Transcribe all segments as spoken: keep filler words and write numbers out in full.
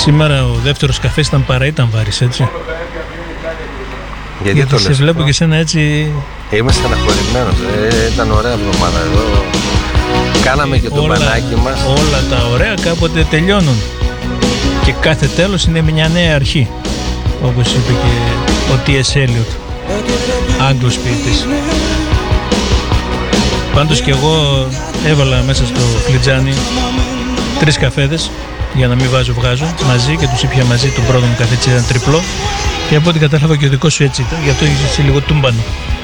Σήμερα ο δεύτερος καφές ήταν παρά ήταν βάρης, έτσι. Γιατί, Γιατί το σε λες βλέπω αυτό? και εσένα έτσι. Είμαι στεναχωρημένος. Ε, ήταν ωραία εβδομάδα εδώ. Κάναμε και το όλα, μπανάκι μας. Όλα τα ωραία κάποτε τελειώνουν. Και κάθε τέλος είναι μια νέα αρχή. Όπως είπε και ο Τι Ες Eliot, Άγγλος ποιητής. Πάντως και εγώ έβαλα μέσα στο φλιτζάνι τρεις καφέδες, για να μην βάζω βγάζω, μαζί, και τους ήπια μαζί. Τον πρώτο μου καφέ έτσι ήταν τριπλό. Και από ό,τι κατάλαβα και ο δικός σου έτσι ήταν, γι' αυτό έχεις έτσι λίγο τούμπανο.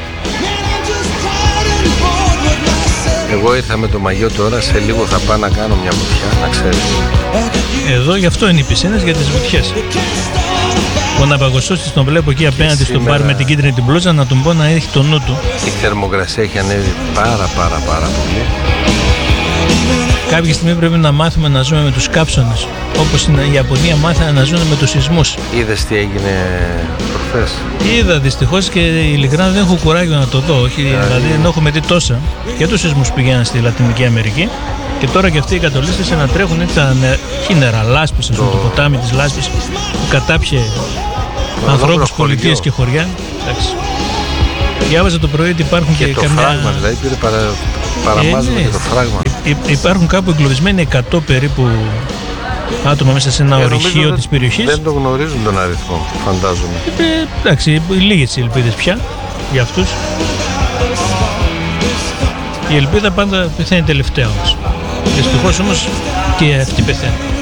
Εγώ ήρθα με το μαγιό τώρα, σε λίγο θα πάω να κάνω μια βουτιά, να ξέρεις. Εδώ γι' αυτό είναι οι πισίνες, για τις βουτιές. Ο Ναυαγοσώστης τον βλέπω εκεί απέναντι σήμερα... στον μπαρ με την κίτρινη την μπλούζα, να τον πω να έχει το νου του. Η θερμοκρασία έχει ανέβει πάρα πάρα πάρα πολύ. Κάποια στιγμή πρέπει να μάθουμε να ζούμε με τους κάψονες. Όπως στην Ιαπωνία μάθανε να ζουν με τους σεισμούς. Είδες τι έγινε προχθές? Είδα δυστυχώς και ειλικρινά δεν έχω κουράγιο να το δω. Όχι, yeah, δηλαδή δεν έχουμε δει τόσα. Και τους σεισμούς που πηγαίναν στη Λατινική Αμερική. Και τώρα και αυτοί οι κατολίστες να τρέχουν έτσι τα νερά, λάσπης, το... το ποτάμι της λάσπης που κατάπιε ανθρώπους, πολιτείες και χωριά. Εντάξει. Διάβαζα το πρωί ότι υπάρχουν και, και το καμιά... φράγμα, δηλαδή πήρε παρα... παραμάζουμε ε, ναι. και το φράγμα. Υ, υπάρχουν κάπου εγκλωβισμένοι εκατό περίπου άτομα μέσα σε ένα ε, ορυχείο της περιοχής. Δεν το γνωρίζουν τον αριθμό, φαντάζομαι. Ε, εντάξει, λίγες οι ελπίδες πια για αυτούς. Η ελπίδα πάντα πεθαίνει τελευταία όμως. Δυστυχώς όμως και αυτή πεθαίνει.